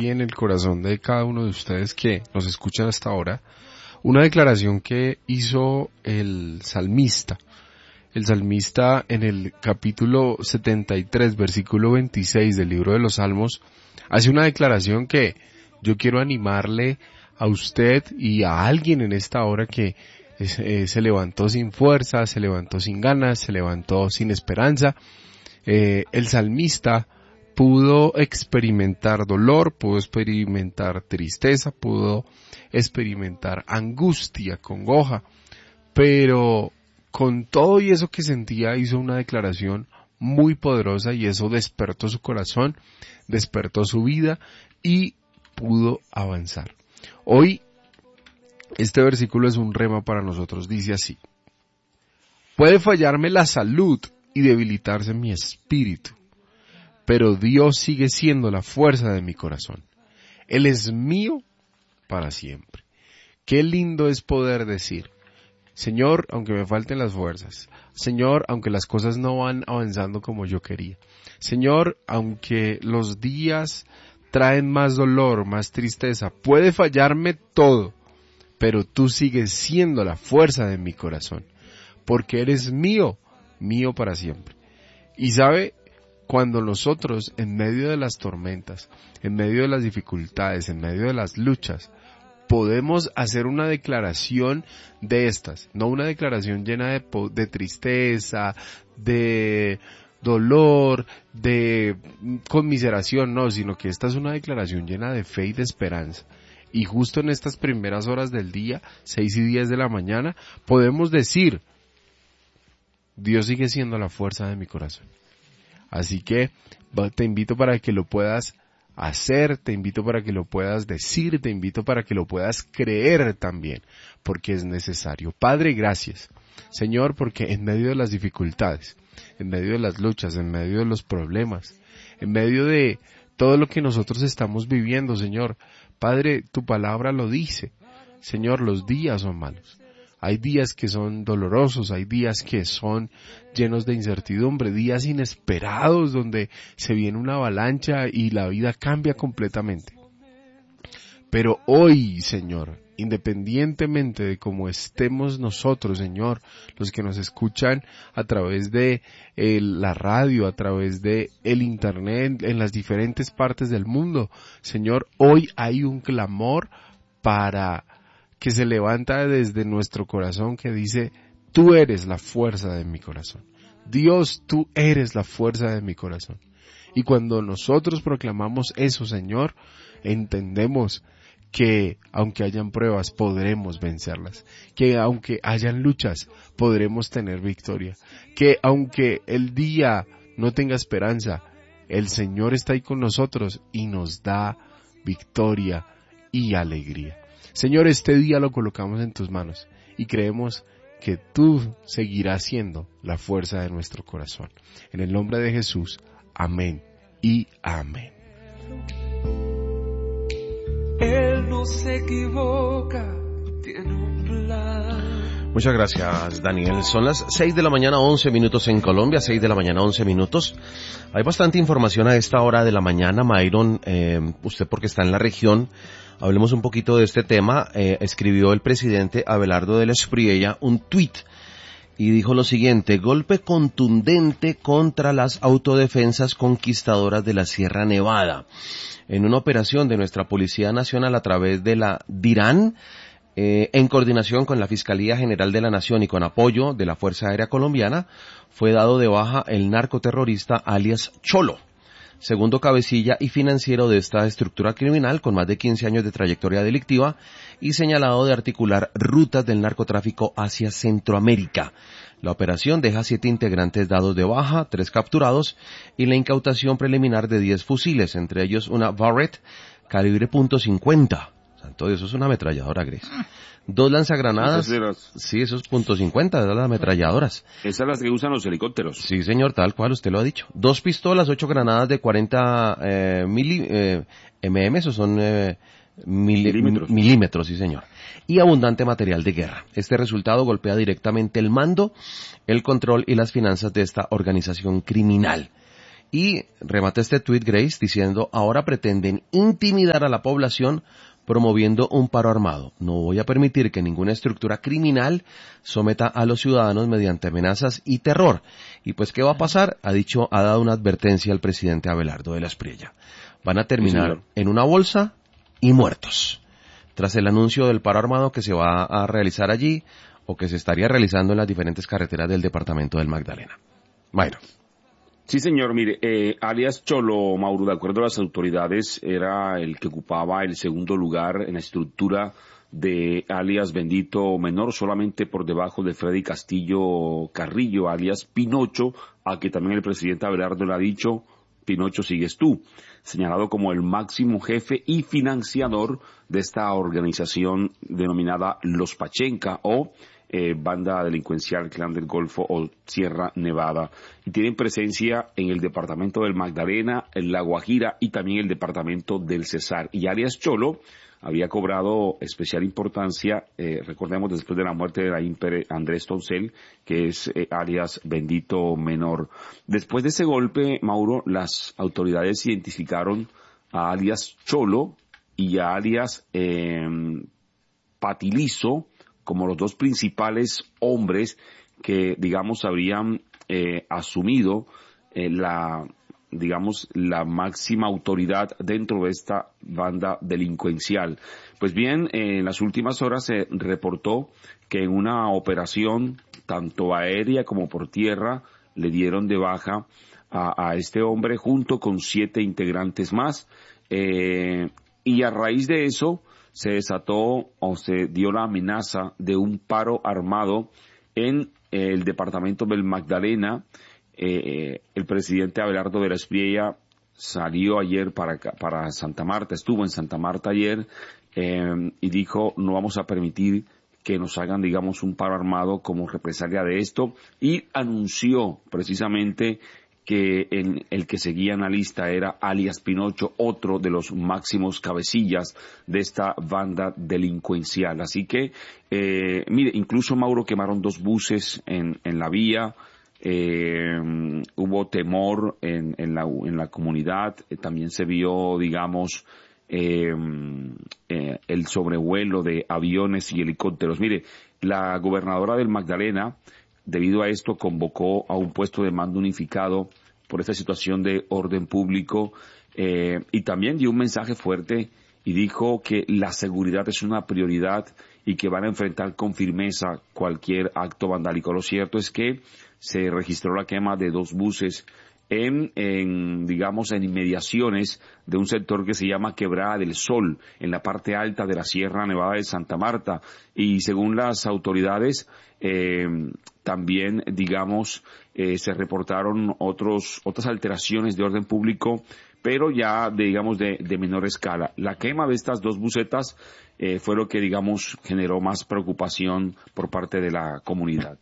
hoy en el corazón de cada uno de ustedes que nos escuchan hasta ahora una declaración que hizo el salmista. El salmista en el capítulo 73, versículo 26 del libro de los Salmos, hace una declaración que yo quiero animarle a usted y a alguien en esta hora que se levantó sin fuerza, se levantó sin ganas, se levantó sin esperanza. El salmista pudo experimentar dolor, pudo experimentar tristeza, pudo experimentar angustia, congoja, pero con todo y eso que sentía hizo una declaración muy poderosa y eso despertó su corazón, despertó su vida y pudo avanzar. Hoy este versículo es un rema para nosotros, dice así: puede fallarme la salud y debilitarse mi espíritu, pero Dios sigue siendo la fuerza de mi corazón. Él es mío para siempre. Qué lindo es poder decir: Señor, aunque me falten las fuerzas. Señor, aunque las cosas no van avanzando como yo quería. Señor, aunque los días traen más dolor, más tristeza, puede fallarme todo, pero tú sigues siendo la fuerza de mi corazón, porque eres mío, mío para siempre. Y sabe, cuando nosotros, en medio de las tormentas, en medio de las dificultades, en medio de las luchas, podemos hacer una declaración de estas, no una declaración llena de tristeza, de dolor, de conmiseración, no, sino que esta es una declaración llena de fe y de esperanza. Y justo en estas primeras horas del día, 6 y 10 de la mañana, podemos decir: Dios sigue siendo la fuerza de mi corazón. Así que te invito para que lo puedas hacer, te invito para que lo puedas decir, te invito para que lo puedas creer también, porque es necesario. Padre, gracias, Señor, porque en medio de las dificultades, en medio de las luchas, en medio de los problemas, en medio de todo lo que nosotros estamos viviendo, Señor, Padre, tu palabra lo dice, Señor, los días son malos. Hay días que son dolorosos, hay días que son llenos de incertidumbre, días inesperados donde se viene una avalancha y la vida cambia completamente. Pero hoy, Señor, independientemente de cómo estemos nosotros, Señor, los que nos escuchan a través de la radio, a través de el internet, en las diferentes partes del mundo, Señor, hoy hay un clamor que se levanta desde nuestro corazón que dice: tú eres la fuerza de mi corazón. Dios, tú eres la fuerza de mi corazón. Y cuando nosotros proclamamos eso, Señor, entendemos que aunque hayan pruebas, podremos vencerlas. Que aunque hayan luchas, podremos tener victoria. Que aunque el día no tenga esperanza, el Señor está ahí con nosotros y nos da victoria y alegría. Señor, este día lo colocamos en tus manos y creemos que tú seguirás siendo la fuerza de nuestro corazón. En el nombre de Jesús, amén y amén. Él no se equivoca, tiene un plan. Muchas gracias, Daniel. Son las 6 de la mañana, 11 minutos en Colombia, 6 de la mañana, 11 minutos. Hay bastante información a esta hora de la mañana, Myron, usted porque está en la región. Hablemos un poquito de este tema. Escribió el presidente Abelardo del Espriella un tuit y dijo lo siguiente: golpe contundente contra las autodefensas conquistadoras de la Sierra Nevada. En una operación de nuestra Policía Nacional a través de la DIRAN, en coordinación con la Fiscalía General de la Nación y con apoyo de la Fuerza Aérea Colombiana, fue dado de baja el narcoterrorista alias Cholo, segundo cabecilla y financiero de esta estructura criminal con más de 15 años de trayectoria delictiva y señalado de articular rutas del narcotráfico hacia Centroamérica. La operación deja 7 integrantes dados de baja, 3 capturados y la incautación preliminar de 10 fusiles, entre ellos una Barrett calibre .50. Santo Dios, eso es una ametralladora, Gris. 2 lanzagranadas. Sí, eso es .50, de las ametralladoras. Esas son las que usan los helicópteros. Sí, señor, tal cual, usted lo ha dicho. 2 pistolas, 8 granadas de 40 mm, esos son milímetros, sí señor. Y abundante material de guerra. Este resultado golpea directamente el mando, el control y las finanzas de esta organización criminal. Y remata este tuit Grace diciendo, ahora pretenden intimidar a la población promoviendo un paro armado. No voy a permitir que ninguna estructura criminal someta a los ciudadanos mediante amenazas y terror. Y pues, ¿qué va a pasar? Ha dado una advertencia al presidente Abelardo de la Espriella. Van a terminar en una bolsa y muertos. Tras el anuncio del paro armado que se va a realizar allí, o que se estaría realizando en las diferentes carreteras del departamento del Magdalena. Mayra. Sí, señor. Mire, alias Cholo, Mauro, de acuerdo a las autoridades, era el que ocupaba el segundo lugar en la estructura de alias Bendito Menor, solamente por debajo de Freddy Castillo Carrillo, alias Pinocho, a que también el presidente Abelardo le ha dicho, Pinocho sigues tú, señalado como el máximo jefe y financiador de esta organización denominada Los Pachenca o banda delincuencial Clan del Golfo o Sierra Nevada, y tienen presencia en el departamento del Magdalena, en La Guajira y también el departamento del Cesar. Y alias Cholo había cobrado especial importancia, recordemos, después de la muerte de la ímpere Andrés Toncel, que es alias Bendito Menor. Después de ese golpe, Mauro, las autoridades identificaron a alias Cholo y a alias Patilizo como los dos principales hombres que, digamos, habrían asumido la máxima autoridad dentro de esta banda delincuencial. Pues bien, en las últimas horas se reportó que en una operación, tanto aérea como por tierra, le dieron de baja a este hombre junto con 7 integrantes más, y a raíz de eso se desató o se dio la amenaza de un paro armado en el departamento del Magdalena. El presidente Abelardo de la Espriella salió ayer para Santa Marta, estuvo en Santa Marta ayer, y dijo, no vamos a permitir que nos hagan, digamos, un paro armado como represalia de esto, y anunció precisamente que el que seguía en la lista era alias Pinocho, otro de los máximos cabecillas de esta banda delincuencial. Así que, mire, incluso, Mauro, quemaron 2 buses en la vía, hubo temor en la comunidad, también se vio, digamos, el sobrevuelo de aviones y helicópteros. Mire, la gobernadora del Magdalena, debido a esto, convocó a un puesto de mando unificado por esta situación de orden público, y también dio un mensaje fuerte y dijo que la seguridad es una prioridad y que van a enfrentar con firmeza cualquier acto vandálico. Lo cierto es que se registró la quema de 2 buses en inmediaciones de un sector que se llama Quebrada del Sol, en la parte alta de la Sierra Nevada de Santa Marta, y según las autoridades, también, se reportaron otras alteraciones de orden público, pero ya, de menor escala. La quema de estas 2 busetas fue lo que, generó más preocupación por parte de la comunidad.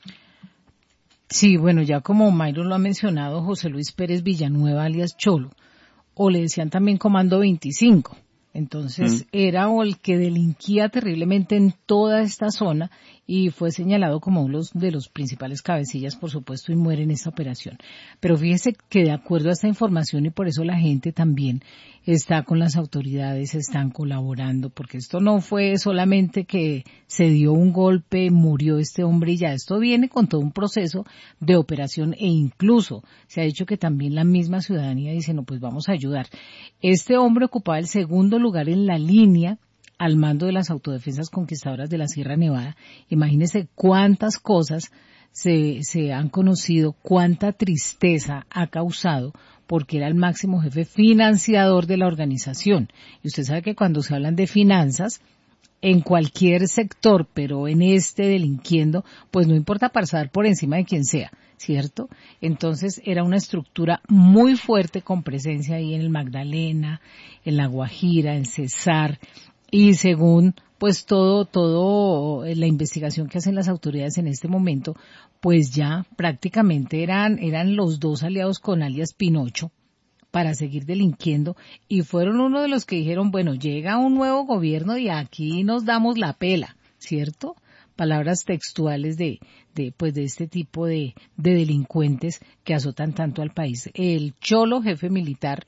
Sí, bueno, ya como Mayro lo ha mencionado, José Luis Pérez Villanueva, alias Cholo, o le decían también Comando 25. Entonces era o el que delinquía terriblemente en toda esta zona y fue señalado como uno de los principales cabecillas, por supuesto, y muere en esta operación. Pero fíjese que de acuerdo a esta información, y por eso la gente también está con las autoridades, están colaborando, porque esto no fue solamente que se dio un golpe, murió este hombre y ya, esto viene con todo un proceso de operación, e incluso se ha dicho que también la misma ciudadanía dice, no, pues vamos a ayudar. Este hombre ocupaba el segundo lugar en la línea al mando de las autodefensas conquistadoras de la Sierra Nevada. Imagínense cuántas cosas se han conocido, cuánta tristeza ha causado, porque era el máximo jefe financiador de la organización. Y usted sabe que cuando se hablan de finanzas, en cualquier sector, pero en este delinquiendo, pues no importa pasar por encima de quien sea, ¿cierto? Entonces era una estructura muy fuerte con presencia ahí en el Magdalena, en La Guajira, en Cesar, y según pues todo la investigación que hacen las autoridades en este momento, pues ya prácticamente eran los 2 aliados con alias Pinocho para seguir delinquiendo, y fueron uno de los que dijeron, bueno, llega un nuevo gobierno y aquí nos damos la pela, ¿cierto? palabras textuales de este tipo de delincuentes que azotan tanto al país. El Cholo, jefe militar,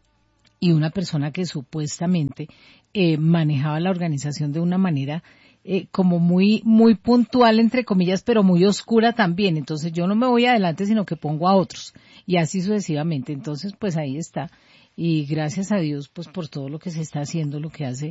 y una persona que supuestamente manejaba la organización de una manera como muy puntual, entre comillas, pero muy oscura también. Entonces yo no me voy adelante, sino que pongo a otros, y así sucesivamente. Entonces, pues ahí está. Y gracias a Dios, pues por todo lo que se está haciendo, lo que hace,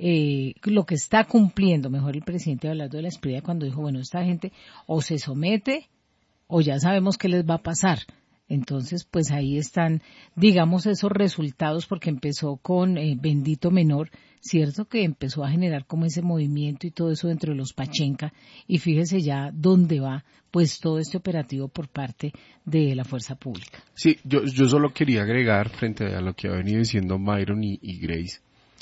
lo que está cumpliendo, mejor el presidente hablando de la Esprilla cuando dijo, bueno, esta gente o se somete o ya sabemos qué les va a pasar. Entonces, pues ahí están, digamos, esos resultados, porque empezó con Bendito Menor, ¿cierto? Que empezó a generar como ese movimiento y todo eso dentro de los Pachenca, y fíjese ya dónde va, pues, todo este operativo por parte de la Fuerza Pública. Sí, yo solo quería agregar, frente a lo que ha venido diciendo Myron y Grace,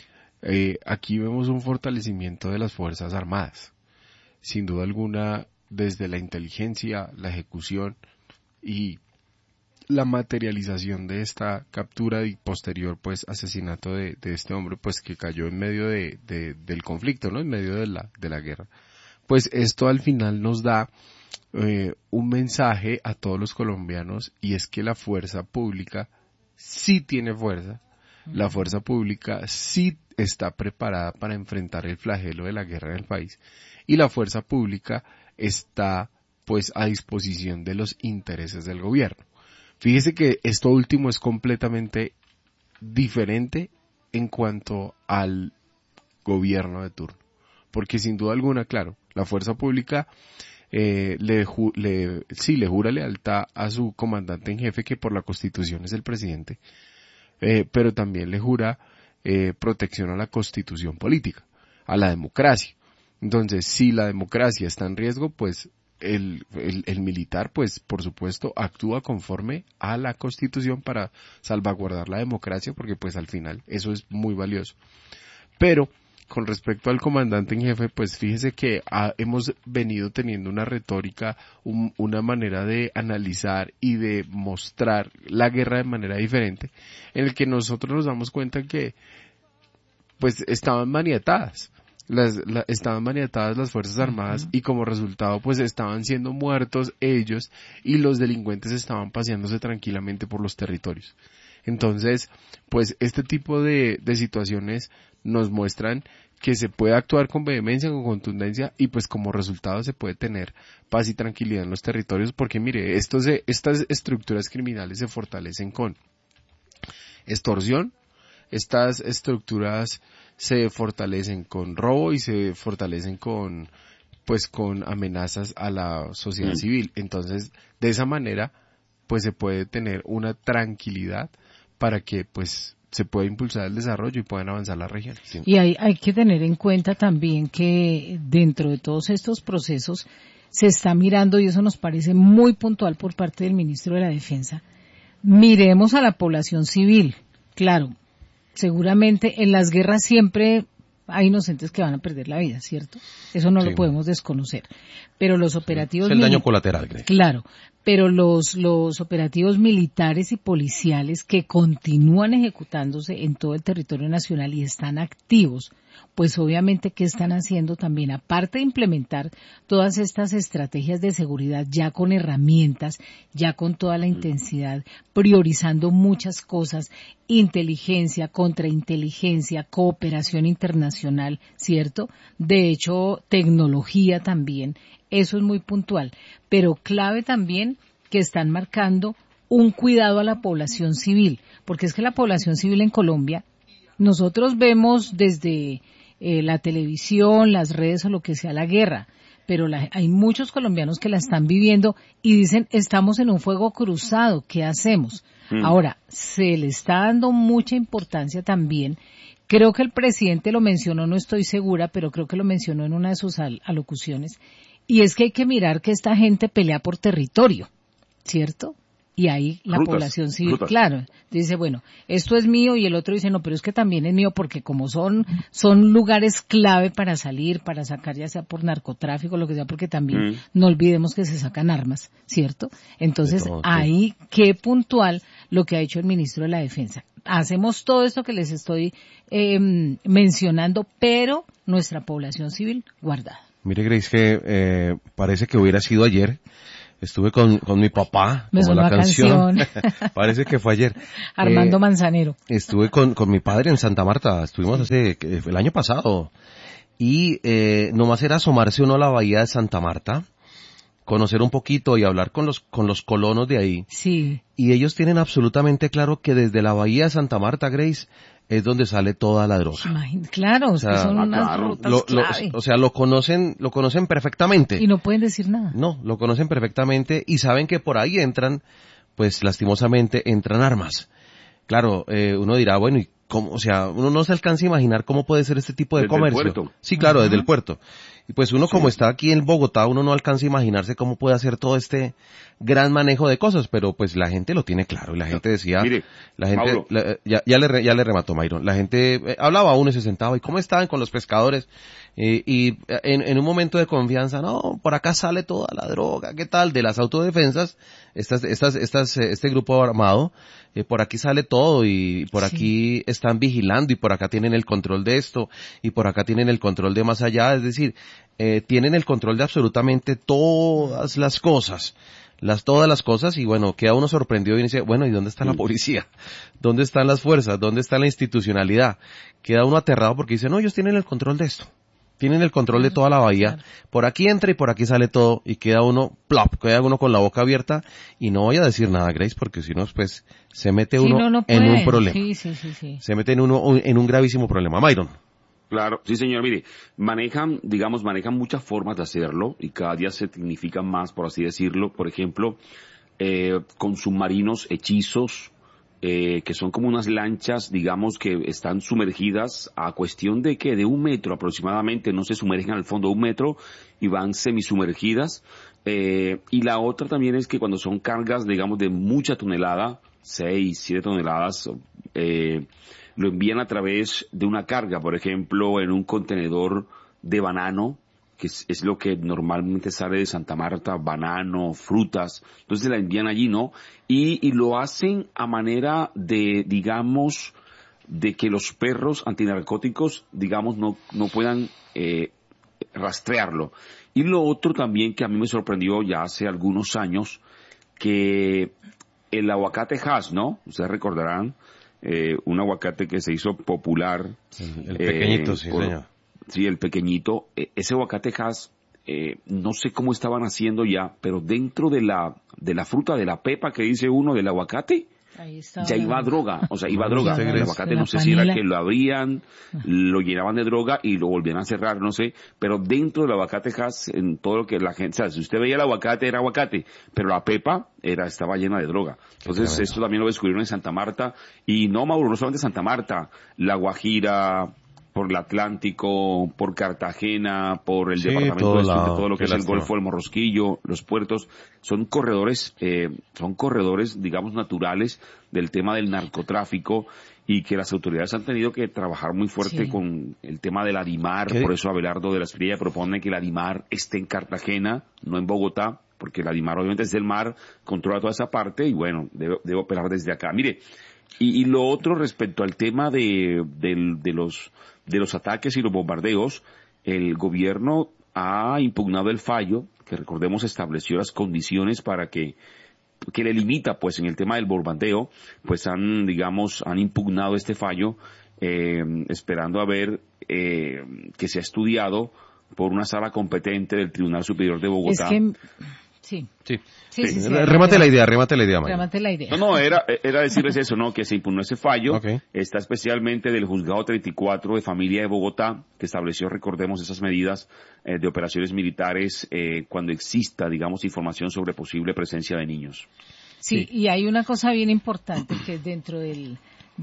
aquí vemos un fortalecimiento de las Fuerzas Armadas, sin duda alguna, desde la inteligencia, la ejecución y la materialización de esta captura y posterior pues asesinato de este hombre pues que cayó en medio del conflicto, ¿no? En medio de la guerra. Pues esto al final nos da un mensaje a todos los colombianos, y es que la fuerza pública sí tiene fuerza, la fuerza pública sí está preparada para enfrentar el flagelo de la guerra en el país, y la fuerza pública está pues a disposición de los intereses del gobierno. Fíjese que esto último es completamente diferente en cuanto al gobierno de turno, porque sin duda alguna, claro, la fuerza pública le jura lealtad a su comandante en jefe, que por la Constitución es el presidente, pero también le jura protección a la Constitución política, a la democracia. Entonces, si la democracia está en riesgo, pues el militar, pues por supuesto, actúa conforme a la Constitución para salvaguardar la democracia, porque pues al final eso es muy valioso. Pero con respecto al comandante en jefe, pues fíjese que hemos venido teniendo una retórica, una manera de analizar y de mostrar la guerra de manera diferente, en el que nosotros nos damos cuenta que pues estaban maniatadas. Estaban maniatadas las Fuerzas Armadas, y como resultado pues estaban siendo muertos ellos, y los delincuentes estaban paseándose tranquilamente por los territorios. Entonces, pues este tipo de situaciones nos muestran que se puede actuar con vehemencia, con contundencia, y pues como resultado se puede tener paz y tranquilidad en los territorios, porque mire, estas estructuras criminales se fortalecen con extorsión, estas estructuras se fortalecen con robo y se fortalecen con amenazas a la sociedad civil. Entonces, de esa manera, pues se puede tener una tranquilidad para que pues se pueda impulsar el desarrollo y puedan avanzar las regiones. ¿Sí? Y hay que tener en cuenta también que dentro de todos estos procesos se está mirando, y eso nos parece muy puntual por parte del ministro de la Defensa, miremos a la población civil. Claro, seguramente en las guerras siempre hay inocentes que van a perder la vida, ¿cierto? Eso no lo podemos desconocer. Pero los operativos... Es el daño colateral, Greg. Claro, pero los operativos militares y policiales que continúan ejecutándose en todo el territorio nacional y están activos, pues obviamente, ¿qué están haciendo también? Aparte de implementar todas estas estrategias de seguridad ya con herramientas, ya con toda la intensidad, priorizando muchas cosas, inteligencia, contrainteligencia, cooperación internacional, ¿cierto? De hecho, tecnología también, eso es muy puntual, pero clave también que están marcando un cuidado a la población civil, porque es que la población civil en Colombia, nosotros vemos desde la televisión, las redes o lo que sea la guerra, pero hay muchos colombianos que la están viviendo y dicen, estamos en un fuego cruzado, ¿qué hacemos? Ahora, se le está dando mucha importancia también, creo que el presidente lo mencionó, no estoy segura, pero creo que lo mencionó en una de sus alocuciones, y es que hay que mirar que esta gente pelea por territorio, ¿cierto? Y ahí la población civil, claro, dice, bueno, esto es mío, y el otro dice, no, pero es que también es mío, porque como son lugares clave para salir, para sacar, ya sea por narcotráfico, lo que sea, porque también no olvidemos que se sacan armas, ¿cierto? Entonces, ahí, qué puntual lo que ha hecho el ministro de la Defensa. Hacemos todo esto que les estoy mencionando, pero nuestra población civil guardada. Mire, Grace, que parece que hubiera sido ayer. Estuve con mi papá, Me como sonó la a canción. Parece que fue ayer. Armando Manzanero. Estuve con mi padre en Santa Marta. Estuvimos el año pasado. Y nomás era asomarse uno a la bahía de Santa Marta, conocer un poquito y hablar con los colonos de ahí. Sí. Y ellos tienen absolutamente claro que desde la bahía de Santa Marta, Grace, es donde sale toda la droga. Claro, O sea, son unas claro. rutas clave. o sea, lo conocen perfectamente. Y no pueden decir nada. No, lo conocen perfectamente y saben que por ahí entran, pues lastimosamente entran armas. Claro, uno dirá, bueno, ¿y cómo? O sea, uno no se alcanza a imaginar cómo puede ser este tipo de Desde el comercio. puerto. Sí, claro, desde el puerto. Y pues uno como está aquí en Bogotá, uno no alcanza a imaginarse cómo puede hacer todo este gran manejo de cosas, pero pues la gente lo tiene claro y la gente decía, Mire, la gente, Mauro. ya le remató Mayron, la gente hablaba a uno y se sentaba, ¿y cómo estaban con los pescadores? Y en un momento de confianza, no, por acá sale toda la droga, ¿qué tal? De las autodefensas, este grupo armado, por aquí sale todo y por aquí están vigilando y por acá tienen el control de esto y por acá tienen el control de más allá, es decir, tienen el control de absolutamente todas las cosas. Todas las cosas y bueno, queda uno sorprendido y dice, bueno, ¿y dónde está la policía? ¿Dónde están las fuerzas? ¿Dónde está la institucionalidad? Queda uno aterrado porque dice, no, ellos tienen el control de esto. Tienen el control de toda la bahía. Por aquí entra y por aquí sale todo y queda uno, plop, queda uno con la boca abierta y no voy a decir nada, Grace, porque si no, pues se mete uno en un problema. Sí. Se mete en un gravísimo problema. Mayron. Claro, sí señor, mire, manejan muchas formas de hacerlo y cada día se tecnifican más, por así decirlo. Por ejemplo, con submarinos hechizos, que son como unas lanchas, digamos, que están sumergidas a cuestión de que de 1 metro aproximadamente, no se sumergen al fondo de 1 metro y van semisumergidas. Y la otra también es que cuando son cargas, digamos, de mucha tonelada, 6, 7 toneladas, lo envían a través de una carga, por ejemplo, en un contenedor de banano, que es lo que normalmente sale de Santa Marta, banano, frutas, entonces la envían allí, ¿no? Y lo hacen a manera de, digamos, de que los perros antinarcóticos, digamos, no puedan rastrearlo. Y lo otro también que a mí me sorprendió ya hace algunos años, que el aguacate Hass, ¿no? Ustedes recordarán, un aguacate que se hizo popular. El pequeñito, sí, señor. Sí, el pequeñito. Ese aguacate Hass, no sé cómo estaban haciendo ya, pero dentro de la fruta, de la pepa que dice uno del aguacate, ya iba droga, o sea, iba droga. El aguacate no sé si era que lo abrían, lo llenaban de droga y lo volvían a cerrar, no sé, pero dentro del aguacate Hass, en todo lo que la gente, o sea, si usted veía el aguacate era aguacate, pero la pepa estaba llena de droga. Entonces, esto también lo descubrieron en Santa Marta, y no, Mauro, no solamente Santa Marta, La Guajira, por el Atlántico, por Cartagena, por el departamento de sur, de todo lo que es el Golfo del Morrosquillo, los puertos, son corredores, digamos, naturales del tema del narcotráfico, y que las autoridades han tenido que trabajar muy fuerte con el tema del ADIMAR. Por eso Abelardo de la Espriella propone que el ADIMAR esté en Cartagena, no en Bogotá, porque el ADIMAR obviamente es del mar, controla toda esa parte y bueno, debe operar desde acá. Mire, y lo otro respecto al tema de los ataques y los bombardeos, el gobierno ha impugnado el fallo, que recordemos estableció las condiciones para que le limita, pues, en el tema del bombardeo, pues han impugnado este fallo, esperando a ver que sea estudiado por una sala competente del Tribunal Superior de Bogotá. Sí. Remate la idea, Mayron. No, era decirles eso, ¿no? Que se impugnó ese fallo. Está especialmente del Juzgado 34 de Familia de Bogotá, que estableció, recordemos, esas medidas de operaciones militares cuando exista, digamos, información sobre posible presencia de niños. Sí, y hay una cosa bien importante que es dentro de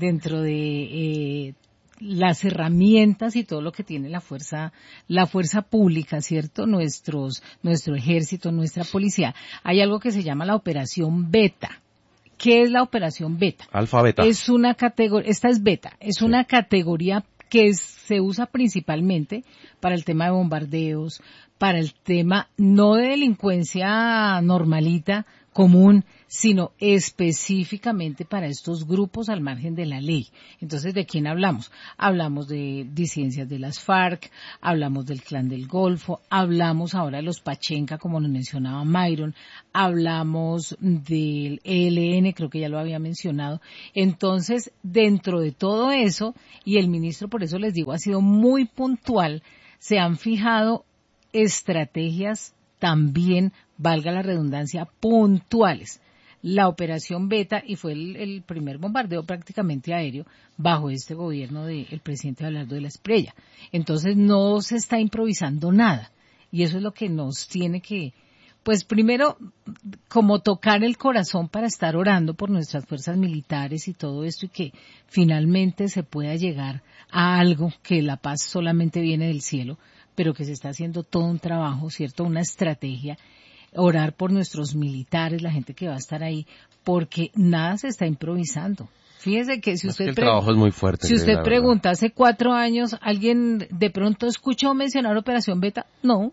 las herramientas y todo lo que tiene la fuerza pública, ¿cierto? Nuestro ejército, nuestra policía. Hay algo que se llama la operación Beta. ¿Qué es la operación Beta? Alfa Beta. Es una categoría, esta es Beta, es una categoría que se usa principalmente para el tema de bombardeos, para el tema no de delincuencia normalita, común, sino específicamente para estos grupos al margen de la ley. Entonces, ¿de quién hablamos? Hablamos de disidencias de las FARC, hablamos del Clan del Golfo, hablamos ahora de los Pachenca, como nos mencionaba Myron, hablamos del ELN, creo que ya lo había mencionado. Entonces, dentro de todo eso, y el ministro, por eso les digo, ha sido muy puntual, se han fijado estrategias también, valga la redundancia, puntuales. La operación Beta, y fue el primer bombardeo prácticamente aéreo bajo este gobierno del presidente Abelardo de la Espriella. Entonces no se está improvisando nada, y eso es lo que nos tiene que, pues primero, como tocar el corazón para estar orando por nuestras fuerzas militares y todo esto, y que finalmente se pueda llegar a algo, que la paz solamente viene del cielo, pero que se está haciendo todo un trabajo, ¿cierto? Una estrategia, orar por nuestros militares, la gente que va a estar ahí, porque nada se está improvisando. Fíjese que si usted el trabajo es muy fuerte. Si usted pregunta, hace 4 años, ¿alguien de pronto escuchó mencionar Operación Beta? No,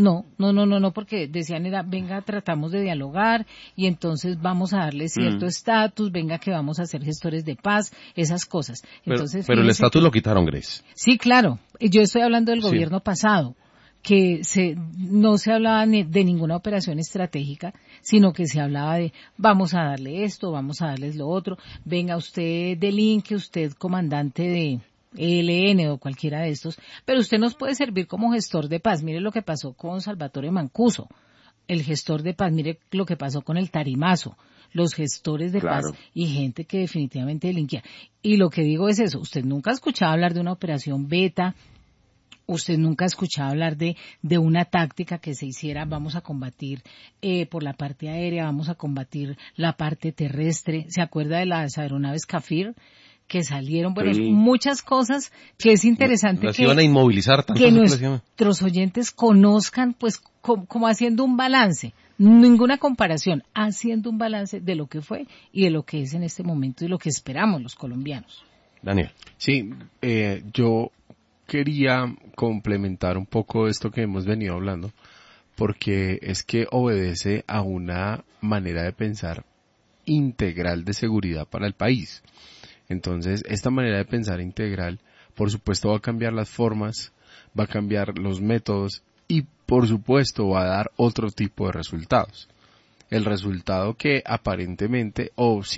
porque decían era, venga, tratamos de dialogar y entonces vamos a darle cierto estatus, venga que vamos a ser gestores de paz, esas cosas. Entonces, pero el estatus lo quitaron, Grace. Sí, claro. Yo estoy hablando del gobierno pasado, que no se hablaba de ninguna operación estratégica, sino que se hablaba de vamos a darle esto, vamos a darles lo otro, venga usted delinque, usted comandante de ELN o cualquiera de estos, pero usted nos puede servir como gestor de paz. Mire lo que pasó con Salvatore Mancuso, el gestor de paz, mire lo que pasó con el Tarimazo, los gestores de paz y gente que definitivamente delinquía. Y lo que digo es eso, usted nunca ha escuchado hablar de una operación Beta, usted nunca ha escuchado hablar de una táctica que se hiciera, vamos a combatir por la parte aérea, vamos a combatir la parte terrestre. ¿Se acuerda de las aeronaves Kafir que salieron? Bueno, muchas cosas que es interesante las iban a inmovilizar, que nuestros oyentes conozcan, pues como haciendo un balance, ninguna comparación, haciendo un balance de lo que fue y de lo que es en este momento y lo que esperamos los colombianos. Daniel. Sí, yo quería complementar un poco esto que hemos venido hablando, porque es que obedece a una manera de pensar integral de seguridad para el país. Entonces, esta manera de pensar integral, por supuesto, va a cambiar las formas, va a cambiar los métodos y, por supuesto, va a dar otro tipo de resultados. El resultado que aparentemente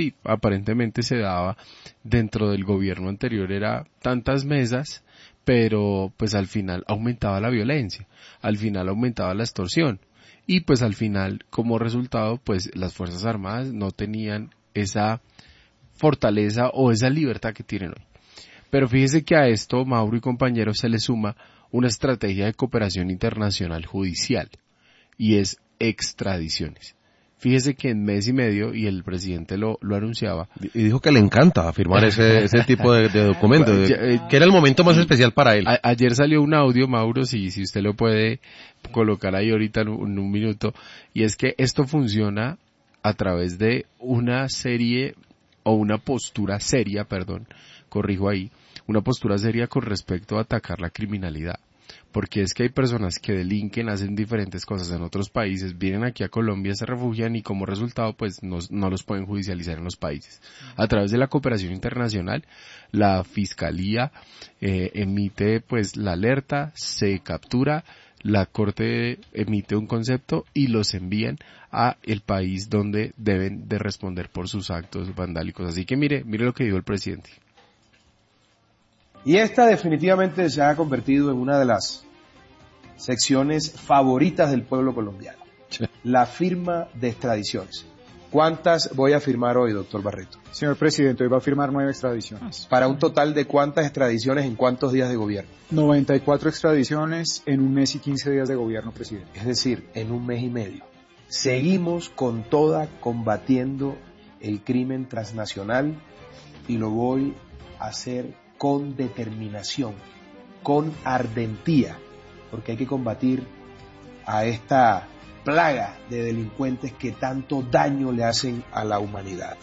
se daba dentro del gobierno anterior era tantas mesas, pero pues al final aumentaba la violencia, al final aumentaba la extorsión y pues al final como resultado pues las Fuerzas Armadas no tenían esa fortaleza o esa libertad que tienen hoy. Pero fíjese que a esto, Mauro y compañeros, se le suma una estrategia de cooperación internacional judicial y es extradiciones. Fíjese que en mes y medio, y el presidente lo anunciaba. Y dijo que le encanta firmar ese tipo de documento, que era el momento más especial para él. Ayer salió un audio, Mauro, si usted lo puede colocar ahí ahorita en un minuto, y es que esto funciona a través de una serie, o una postura seria, una postura seria con respecto a atacar la criminalidad. Porque es que hay personas que delinquen, hacen diferentes cosas en otros países, vienen aquí a Colombia, se refugian y como resultado pues no los pueden judicializar en los países. A través de la cooperación internacional, la Fiscalía emite pues la alerta, se captura, la Corte emite un concepto y los envían a el país donde deben de responder por sus actos vandálicos. Así que mire lo que dijo el presidente. Y esta definitivamente se ha convertido en una de las secciones favoritas del pueblo colombiano. Sí. La firma de extradiciones. ¿Cuántas voy a firmar hoy, doctor Barreto? Señor presidente, hoy va a firmar 9 extradiciones. ¿Para un total de cuántas extradiciones en cuántos días de gobierno? 94 extradiciones en 1 mes y 15 días de gobierno, presidente. Es decir, en 1 mes y medio. Seguimos con toda combatiendo el crimen transnacional y lo voy a hacer con determinación, con ardentía, porque hay que combatir a esta plaga de delincuentes que tanto daño le hacen a la humanidad.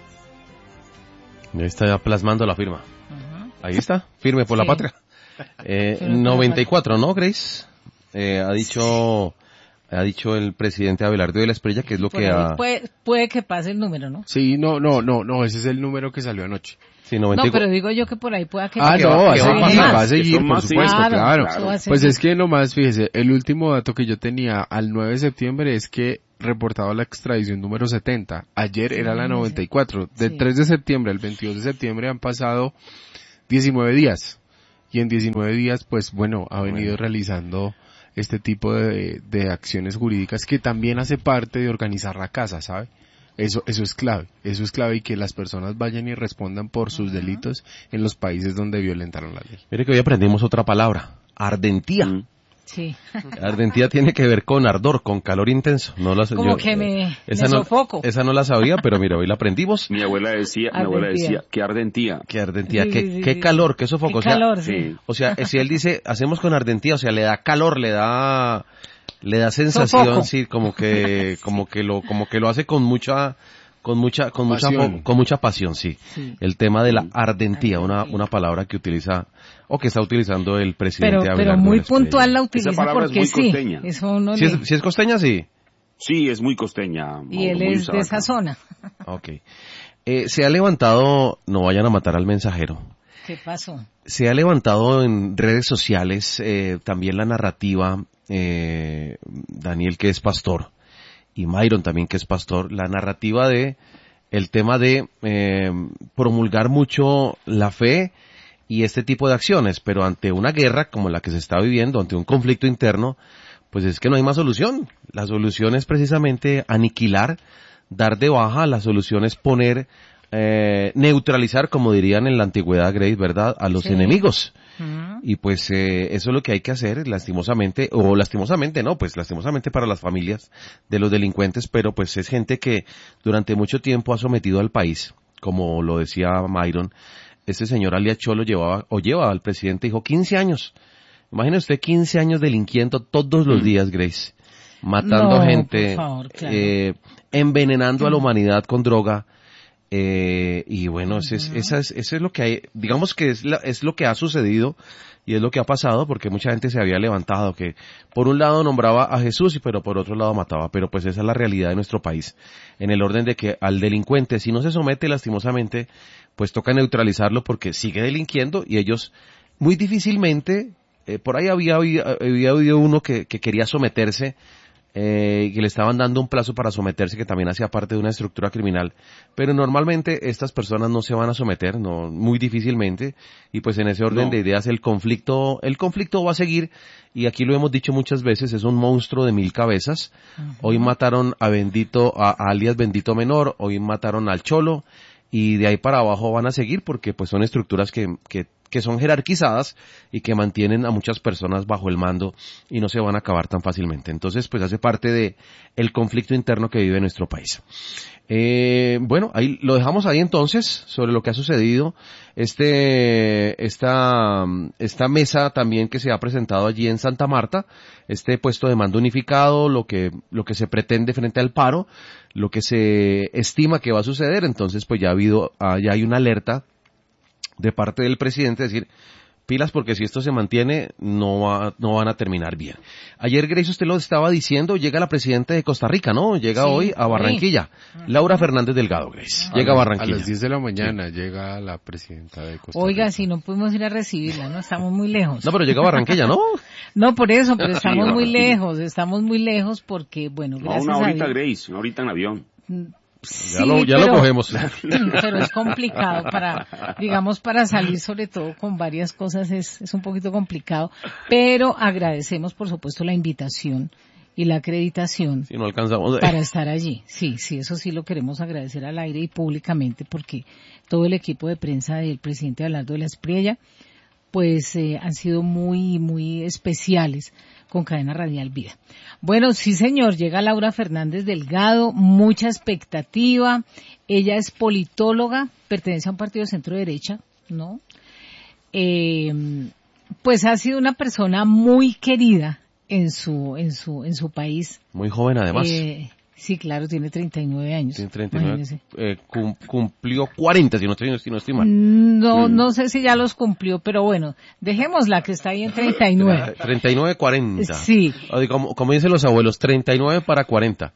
Ahí está plasmando la firma. Ahí está, firme por la patria. 94, ¿no, Grace? Ha dicho ha dicho el presidente Abelardo de la Espriella, que es lo Por que ahí puede que pase el número, ¿no? Sí, no, ese es el número que salió anoche. Sí, No, pero digo yo que por ahí pueda que Ah, que no, va va más. a seguir, Son por más, sí. supuesto, claro. Eso va a ser Pues más. es que nomás, fíjese, el último dato que yo tenía al 9 de septiembre es que reportaba la extradición número 70. Ayer era la 94. Del Sí. 3 de septiembre al 22 de septiembre han pasado 19 días. Y en 19 días, pues bueno, ha venido realizando este tipo de acciones jurídicas que también hace parte de organizar la casa, ¿sabe? Eso es clave y que las personas vayan y respondan por sus delitos en los países donde violentaron la ley. Mire que hoy aprendimos otra palabra, ardentía. Sí. Ardentía tiene que ver con ardor, con calor intenso. No la, Como que me sofoco. Esa no la sabía, pero mira, hoy la aprendimos. Mi abuela decía, qué ardentía. Qué ardentía, Sí, qué sí. calor, qué sofoco. Qué calor, sí. O sea, si él dice, hacemos con ardentía, o sea, le da calor, le da sensación, Sofoco. sí, como que lo hace con mucha pasión, sí. Sí. El tema de la ardentía, una palabra que utiliza, o que está utilizando el presidente Pero Abelardo muy de la Espriella. puntual la Esa utiliza palabra es porque muy sí. costeña. Eso no ¿Si le... es costeña, sí? Sí, es muy costeña. Y él muy es usada de esa acá. zona. Ok. Se ha levantado, no vayan a matar al mensajero, ¿Qué pasó? se ha levantado en redes sociales también la narrativa, Daniel que es pastor, y Myron también que es pastor, la narrativa de el tema de promulgar mucho la fe y este tipo de acciones, pero ante una guerra como la que se está viviendo, ante un conflicto interno, pues es que no hay más solución. La solución es precisamente aniquilar, dar de baja, la solución es poner, neutralizar, como dirían en la antigüedad, Grace, ¿verdad?, a los Sí. enemigos. Ujú. Y pues eso es lo que hay que hacer, lastimosamente para las familias de los delincuentes, pero pues es gente que durante mucho tiempo ha sometido al país, como lo decía Myron. Este señor alias Cholo lleva al presidente, dijo 15 años. Imagine usted 15 años delinquiendo todos los días, Grace, matando No, gente, por favor, claro. envenenando a la humanidad con droga. Y bueno, eso es lo que hay, digamos que es lo que ha sucedido y es lo que ha pasado, porque mucha gente se había levantado, que por un lado nombraba a Jesús, pero por otro lado mataba, pero pues esa es la realidad de nuestro país, en el orden de que al delincuente, si no se somete lastimosamente, pues toca neutralizarlo porque sigue delinquiendo y ellos muy difícilmente, por ahí había oído uno que quería someterse, que le estaban dando un plazo para someterse, que también hacía parte de una estructura criminal, pero normalmente estas personas no se van a someter, no, muy difícilmente, y pues en ese orden de ideas el conflicto va a seguir, y aquí lo hemos dicho muchas veces, es un monstruo de 1000 cabezas. Hoy mataron a alias Bendito Menor, hoy mataron al Cholo, y de ahí para abajo van a seguir porque pues son estructuras que son jerarquizadas y que mantienen a muchas personas bajo el mando y no se van a acabar tan fácilmente. Entonces, pues hace parte de el conflicto interno que vive nuestro país. Bueno, ahí lo dejamos ahí entonces sobre lo que ha sucedido. Esta mesa también que se ha presentado allí en Santa Marta, este puesto de mando unificado, lo que se pretende frente al paro, lo que se estima que va a suceder. Entonces, pues ya hay una alerta de parte del presidente, decir, pilas porque si esto se mantiene no van a terminar bien. Ayer, Grace, usted lo estaba diciendo, llega la presidenta de Costa Rica, ¿no? Llega hoy a Barranquilla. Laura Fernández Delgado, Grace. Llega a Barranquilla. A las 10 de la mañana llega la presidenta de Costa Rica. Oiga, si no pudimos ir a recibirla, ¿no? Estamos muy lejos. No, pero llega a Barranquilla, ¿no? No, por eso, pero estamos muy lejos porque, bueno, No, gracias una horita, a Dios. Grace, una horita en avión. Sí, Ya lo cogemos. Pero es complicado para salir, sobre todo con varias cosas, es un poquito complicado. Pero agradecemos, por supuesto, la invitación y la acreditación Si no alcanzamos. para estar allí. Sí, eso sí lo queremos agradecer al aire y públicamente porque todo el equipo de prensa del presidente Abelardo de la Espriella, pues han sido muy, muy especiales con Cadena Radial Vida. Bueno, sí señor, llega Laura Fernández Delgado, mucha expectativa. Ella es politóloga, pertenece a un partido de centro derecha, ¿no? Pues ha sido una persona muy querida en su país. Muy joven además. Sí, claro, tiene 39 años. Tiene 39. Cumplió 40, si no estoy mal. No sé si ya los cumplió, pero bueno, dejémosla que está ahí en 39. 39, 40. Sí. Como dicen los abuelos, 39 para 40.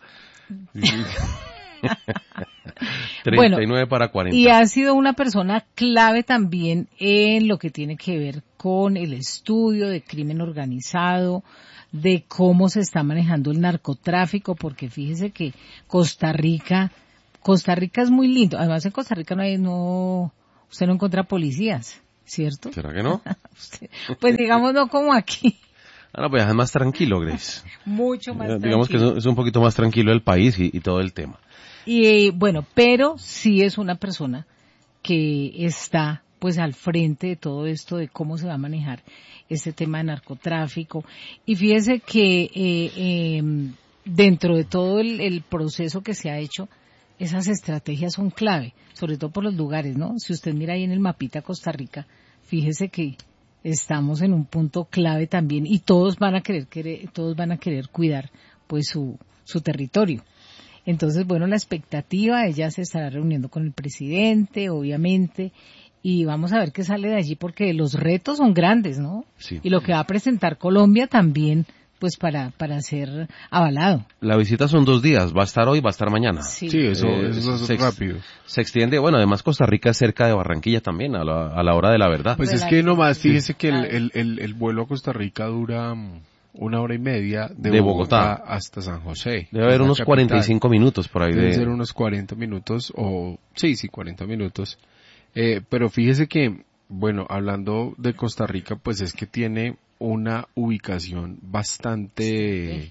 39 para 40. Y ha sido una persona clave también en lo que tiene que ver con el estudio de crimen organizado, de cómo se está manejando el narcotráfico, porque fíjese que Costa Rica es muy lindo. Además en Costa Rica usted no encuentra policías, ¿cierto? ¿Será que no? Pues digamos no como aquí. No, pues es más tranquilo, Grace. Mucho más tranquilo. Digamos que es un poquito más tranquilo el país y todo el tema. Y bueno, pero sí es una persona que está pues al frente de todo esto de cómo se va a manejar este tema de narcotráfico. Y fíjese que dentro de todo el proceso que se ha hecho, esas estrategias son clave, sobre todo por los lugares, ¿no? Si usted mira ahí en el mapita Costa Rica, fíjese que estamos en un punto clave también y todos van a querer cuidar pues su territorio. Entonces, bueno, la expectativa, ella se estará reuniendo con el presidente, obviamente, y vamos a ver qué sale de allí porque los retos son grandes, ¿no? Sí. Y lo que va a presentar Colombia también, pues para ser avalado. La visita son 2 días, va a estar hoy, va a estar mañana. Sí, eso es rápido. Se extiende, bueno, además Costa Rica es cerca de Barranquilla también, a la hora de la verdad. Pues es que nomás, fíjese que el vuelo a Costa Rica dura 1 hora y media de Bogotá hasta San José. Debe haber unos 45 minutos por ahí. Deben ser unos 40 minutos, 40 minutos. Pero fíjese que, bueno, hablando de Costa Rica, pues es que tiene una ubicación bastante,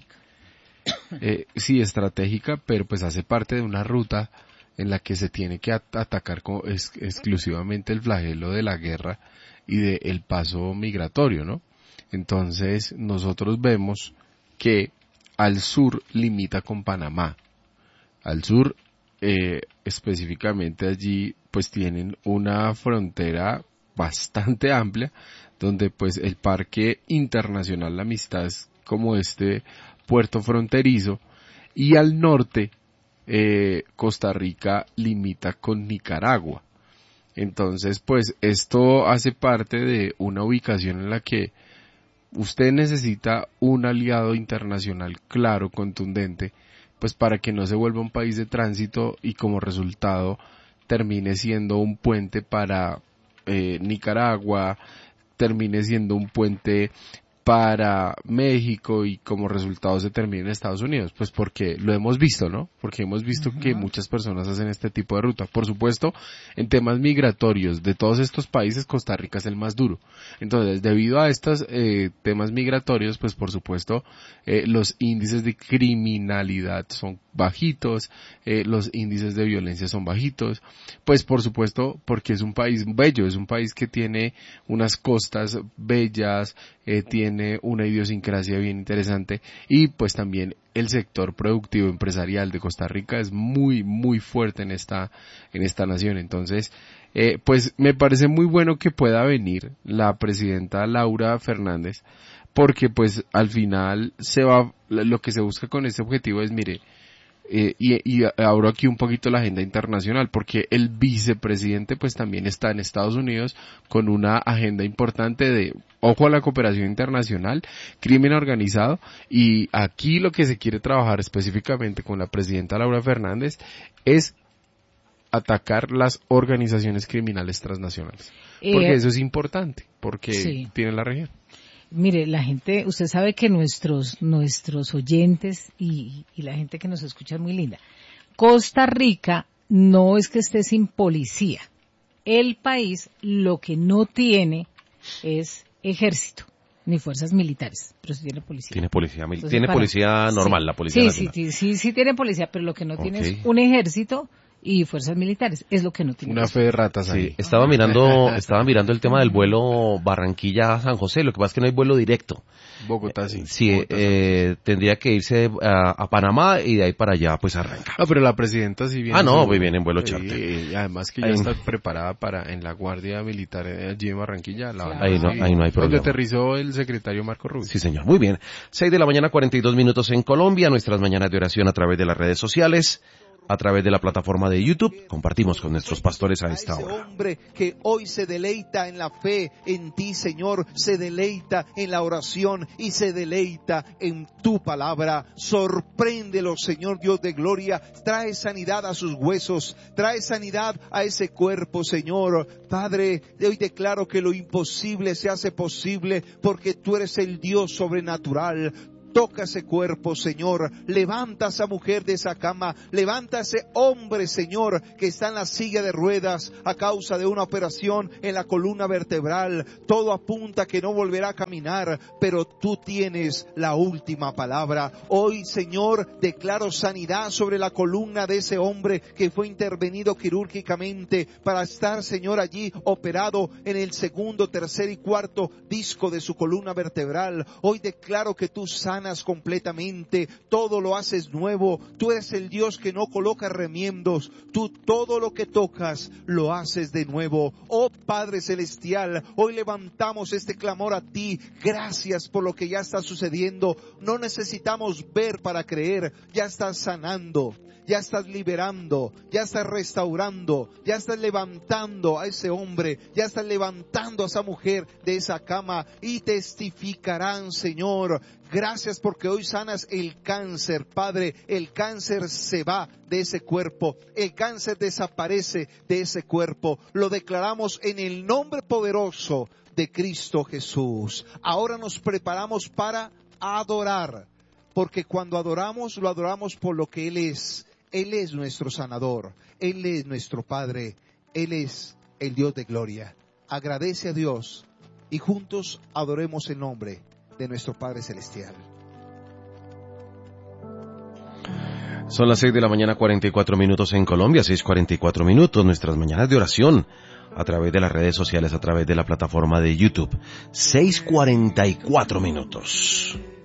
estratégica, pero pues hace parte de una ruta en la que se tiene que atacar exclusivamente el flagelo de la guerra y del paso migratorio, ¿no? Entonces, nosotros vemos que al sur limita con Panamá. Al sur, específicamente allí, pues tienen una frontera bastante amplia, donde pues el Parque Internacional La Amistad es como este puerto fronterizo, y al norte, Costa Rica limita con Nicaragua. Entonces, pues esto hace parte de una ubicación en la que usted necesita un aliado internacional claro, contundente, pues para que no se vuelva un país de tránsito y como resultado termine siendo un puente para Nicaragua, termine siendo un puente para México y como resultado se termine en Estados Unidos, pues porque lo hemos visto, ¿no? Porque hemos visto que muchas personas hacen este tipo de ruta. Por supuesto, en temas migratorios de todos estos países, Costa Rica es el más duro. Entonces, debido a estos temas migratorios, pues por supuesto, los índices de criminalidad son bajitos, los índices de violencia son bajitos, pues por supuesto, porque es un país bello, es un país que tiene unas costas bellas, tiene una idiosincrasia bien interesante y pues también el sector productivo empresarial de Costa Rica es muy muy fuerte en esta nación. Entonces pues me parece muy bueno que pueda venir la presidenta Laura Fernández, porque pues al final lo que se busca con este objetivo es, mire, y abro aquí un poquito la agenda internacional, porque el vicepresidente pues también está en Estados Unidos con una agenda importante de ojo a la cooperación internacional, crimen organizado, y aquí lo que se quiere trabajar específicamente con la presidenta Laura Fernández es atacar las organizaciones criminales transnacionales, porque eso es importante, porque tiene la región. Mire, la gente, usted sabe que nuestros oyentes y la gente que nos escucha es muy linda. Costa Rica no es que esté sin policía. El país lo que no tiene es ejército ni fuerzas militares, pero sí tiene policía. Tiene policía, policía normal, la policía nacional. Sí tiene policía, pero lo que no tiene es un ejército y fuerzas militares. Es lo que no tiene. Una fe de ratas ahí. Sí, estaba mirando el tema del vuelo Barranquilla-San José. Lo que pasa es que no hay vuelo directo. Bogotá sí. Sí, Bogotá, tendría que irse a Panamá y de ahí para allá pues arranca. Ah, pero la presidenta sí viene. Muy bien en vuelo charter. Y además que ya está preparada para en la Guardia Militar allí en Barranquilla. Ahí no hay problema. Donde aterrizó el secretario Marco Rubio. Sí, señor. Muy bien. 6 de la mañana, 42 minutos en Colombia. Nuestras mañanas de oración a través de las redes sociales, a través de la plataforma de YouTube. Compartimos con nuestros pastores a esta hora. Ese hombre que hoy se deleita en la fe en ti, Señor, se deleita en la oración y se deleita en tu palabra. Sorpréndelo, Señor Dios de gloria. Trae sanidad a sus huesos, trae sanidad a ese cuerpo, Señor. Padre, hoy declaro que lo imposible se hace posible porque tú eres el Dios sobrenatural. Toca ese cuerpo, Señor. Levanta a esa mujer de esa cama. Levanta a ese hombre, Señor, que está en la silla de ruedas a causa de una operación en la columna vertebral. Todo apunta que no volverá a caminar, pero tú tienes la última palabra. Hoy, Señor, declaro sanidad sobre la columna de ese hombre que fue intervenido quirúrgicamente para estar, Señor, allí operado en el segundo, tercer y cuarto disco de su columna vertebral. Hoy declaro que tú sanas completamente, todo lo haces nuevo. Tú eres el Dios que no coloca remiendos. Tú todo lo que tocas lo haces de nuevo. Oh Padre Celestial, hoy levantamos este clamor a ti. Gracias por lo que ya está sucediendo. No necesitamos ver para creer. Ya estás sanando, ya estás liberando, ya estás restaurando, ya estás levantando a ese hombre, ya estás levantando a esa mujer de esa cama y testificarán, Señor. Gracias porque hoy sanas el cáncer, Padre. El cáncer se va de ese cuerpo, el cáncer desaparece de ese cuerpo. Lo declaramos en el nombre poderoso de Cristo Jesús. Ahora nos preparamos para adorar, porque cuando adoramos, lo adoramos por lo que Él es. Él es nuestro sanador, Él es nuestro Padre, Él es el Dios de gloria. Agradece a Dios y juntos adoremos el nombre de nuestro Padre Celestial. Son las 6 de la mañana, 44 minutos en Colombia, 6:44 minutos, nuestras mañanas de oración a través de las redes sociales, a través de la plataforma de YouTube. 6:44 minutos.